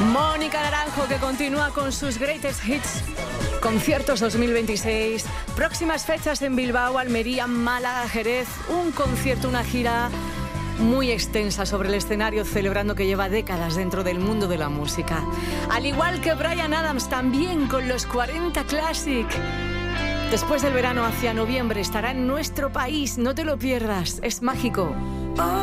Mónica Naranjo, que continúa con sus Greatest Hits. Conciertos 2026, próximas fechas en Bilbao, Almería, Málaga, Jerez. Un concierto, una gira muy extensa sobre el escenario, celebrando que lleva décadas dentro del mundo de la música. Al igual que Bryan Adams, también con los 40 Classic. Después del verano, hacia noviembre, estará en nuestro país. No te lo pierdas, es mágico.